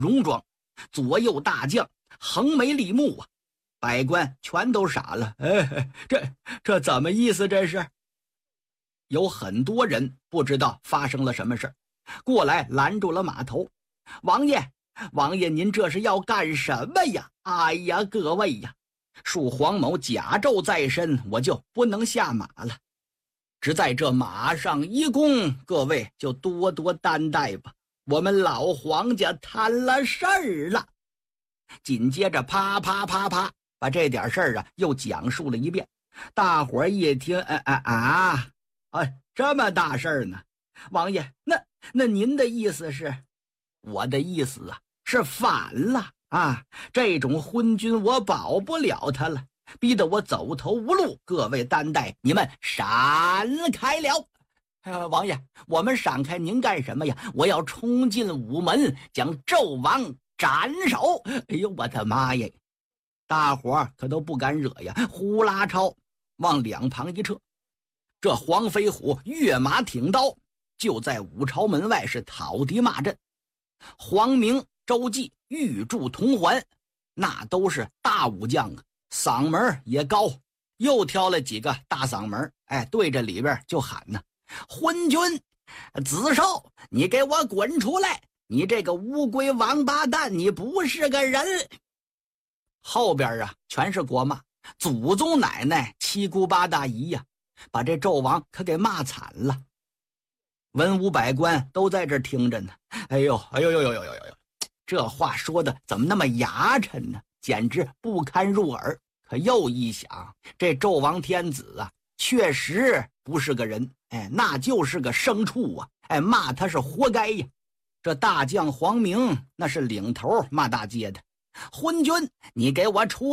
戎装，左右大将横眉立目啊，百官全都傻了。这怎么意思？这是有很多人不知道发生了什么事，过来拦住了马头。王爷您这是要干什么呀？哎呀，各位呀，恕黄某甲胄在身，我就不能下马了，只在这马上一躬，各位就多多担待吧，我们老黄家摊了事儿了。紧接着啪啪啪啪把这点事儿又讲述了一遍。大伙儿一听，这么大事儿呢？王爷，那您的意思是？我的意思是反了啊！这种昏君我保不了他了，逼得我走投无路。各位担待，你们闪开了。王爷，我们闪开，您干什么呀？我要冲进午门，将纣王斩首。哎呦，我的妈呀！大伙儿可都不敢惹呀，呼啦超往两旁一撤。这黄飞虎跃马挺刀，就在武朝门外是讨敌骂阵。黄明、周济、玉柱、铜环，那都是大武将啊，嗓门也高，又挑了几个大嗓门，对着里边就喊呢：昏君子寿，你给我滚出来！你这个乌龟王八蛋，你不是个人！后边全是国骂，祖宗奶奶七姑八大姨呀，把这纣王可给骂惨了。文武百官都在这听着呢。哎呦，这话说的怎么那么牙碜呢？简直不堪入耳。可又一想，这纣王天子确实不是个人，那就是个牲畜啊！骂他是活该呀。这大将黄明那是领头骂大街的：昏君，你给我出